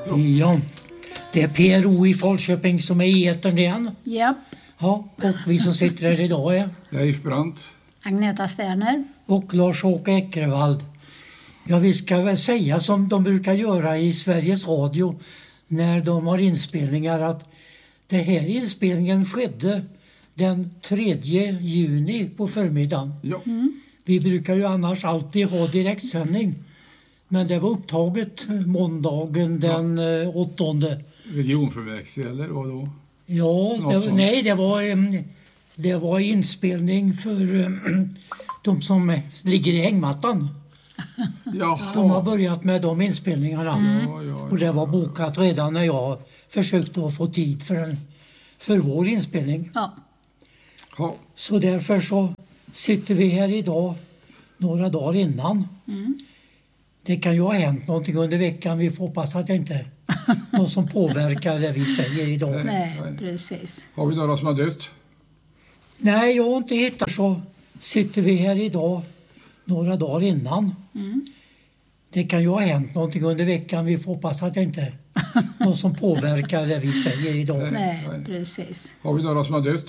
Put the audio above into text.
Ja, det är PRO i Falköping som är i etern igen. Ja. Ja, och vi som sitter här idag är Leif Brandt. Agneta Sterner. och Lars-Åke Ekervald. Ja, vi ska väl säga som de brukar göra i Sveriges Radio när de har inspelningar, att det här inspelningen skedde den 3 juni på förmiddagen. Ja. Vi brukar ju annars alltid ha direktsändning, men det var upptaget måndagen den 8. Regionfullmäktige eller vad då? Ja, nej, det var inspelning för de som ligger i hängmattan. Jaha. De har börjat med de inspelningarna. Ja. Och det var bokat redan när jag försökte att få tid för vår inspelning. Ja. Ja. Så därför så sitter vi här idag några dagar innan. Det kan ju ha hänt någonting under veckan. Vi får hoppas att det inte är något som påverkar det vi säger idag. Nej, precis. Har vi några som har dött? Nej, jag har inte hittat. Så sitter vi här idag några dagar innan. Det kan ju ha hänt någonting under veckan. Vi får hoppas att det inte är något som påverkar det vi säger idag. Nej, precis. Har vi några som har dött?